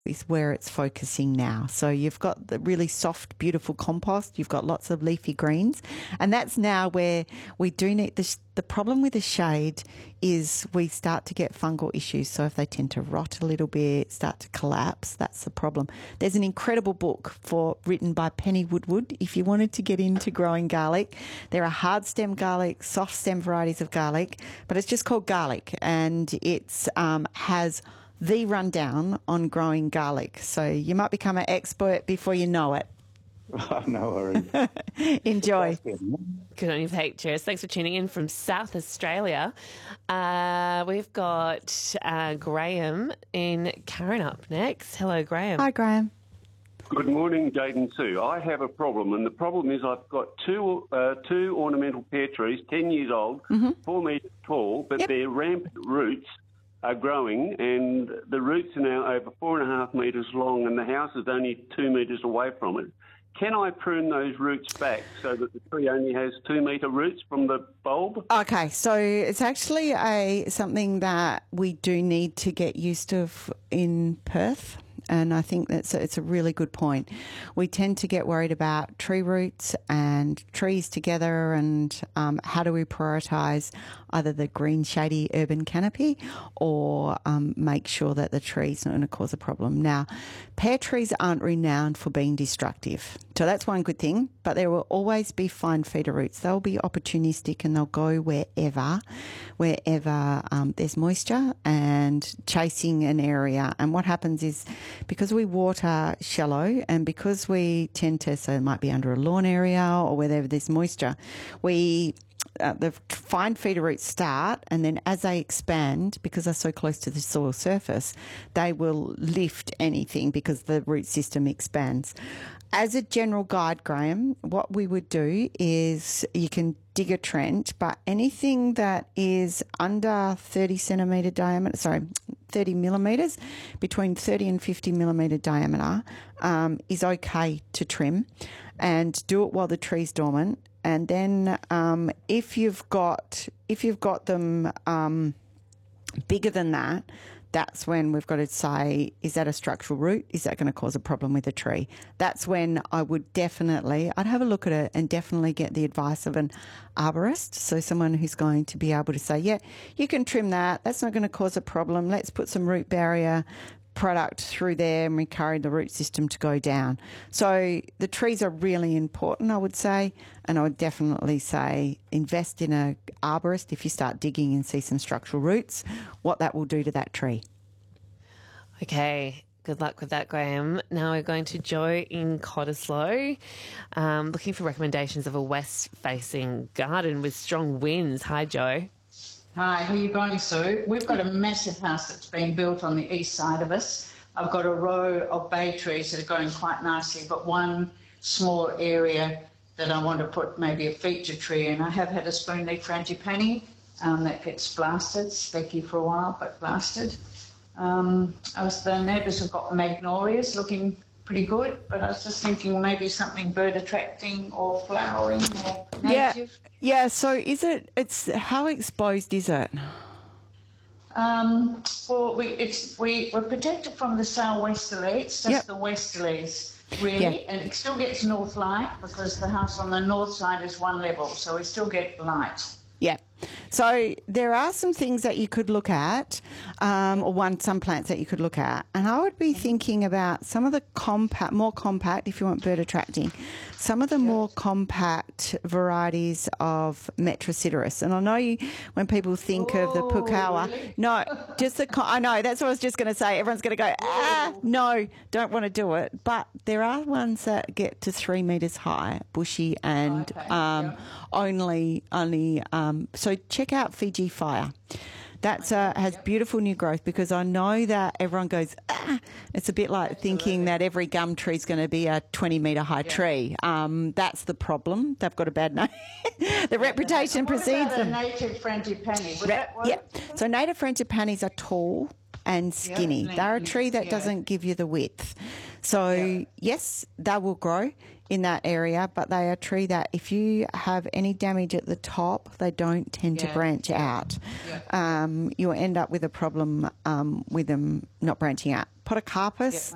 is where it's focusing now. So you've got the really soft, beautiful compost. You've got lots of leafy greens. And that's now where we do need the problem with the shade is we start to get fungal issues. So if they tend to rot a little bit, start to collapse, that's the problem. There's an incredible book written by Penny Woodward. If you wanted to get into growing garlic, there are hard stem garlic, soft stem varieties of garlic, but it's just called Garlic, and it's has the rundown on growing garlic. So you might become an expert before you know it. No worries. Enjoy. Good on you, Pictures. Thanks for tuning in from South Australia. We've got Graham in Karen up next. Hello, Graham. Hi, Graham. Good morning, Jade and Sue. I have a problem, and the problem is I've got two ornamental pear trees, 10 years old, 4 metres tall, but their rampant roots are growing, and the roots are now over 4.5 metres long, and the house is only 2 metres away from it. Can I prune those roots back so that the tree only has 2 metre roots from the bulb? Okay, so it's actually something that we do need to get used to in Perth. And I think it's a really good point. We tend to get worried about tree roots and trees together, and how do we prioritise either the green shady urban canopy or make sure that the tree's not going to cause a problem. Now, pear trees aren't renowned for being destructive. So that's one good thing, but there will always be fine feeder roots. They'll be opportunistic and they'll go wherever there's moisture and chasing an area. And what happens is, because we water shallow and because we tend to, so it might be under a lawn area or wherever there's moisture, the fine feeder roots start, and then as they expand, because they're so close to the soil surface, they will lift anything because the root system expands. As a general guide, Graham, what we would do is you can dig a trench, but anything that is under 30 millimetres, between 30 and 50 millimetre diameter, is okay to trim, and do it while the tree's dormant. And then if you've got them bigger than that, that's when we've got to say, is that a structural root? Is that going to cause a problem with the tree? That's when I'd have a look at it and definitely get the advice of an arborist. So someone who's going to be able to say, yeah, you can trim that. That's not going to cause a problem. Let's put some root barrier product through there and encourage the root system to go down. So the trees are really important, I would say, and I would definitely say invest in an arborist if you start digging and see some structural roots, what that will do to that tree. Okay. Good luck with that, Graham. Now we're going to Joe in Cottesloe, looking for recommendations of a west-facing garden with strong winds. Hi, Joe. Hi, how are you going, Sue? We've got a massive house that's been built on the east side of us. I've got a row of bay trees that are going quite nicely, but one small area that I want to put maybe a feature tree in. I have had a spoonleaf frangipani that gets blasted, specky for a while, but blasted. The neighbours have got magnolias looking pretty good, but I was just thinking maybe something bird attracting or flowering or native. Yeah, so it's how exposed is it? Well, we're protected from the southwesterly. It's just the westerlies, really, and it still gets north light because the house on the north side is one level, so we still get light. Yeah. So there are some things that you could look at, some plants that you could look at. And I would be thinking about some of the more compact, if you want bird attracting, some of the more compact varieties of Metrosideros. And I know when people think of the Pukawa, really? No, I know, that's what I was just going to say. Everyone's going to go, no, don't want to do it. But there are ones that get to 3 metres high, bushy, and only so check out Fiji Fire. That has beautiful new growth, because I know that everyone goes, it's a bit like thinking that every gum tree is going to be a 20-metre high tree. That's the problem. They've got a bad name. The reputation precedes them. What about a native frangipani? Would that work? Yeah. So native frangipanis are tall and skinny. They're a tree that doesn't give you the width. So, yes, they will grow in that area, but they are a tree that if you have any damage at the top, they don't tend to branch out. You'll end up with a problem with them not branching out. Podocarpus,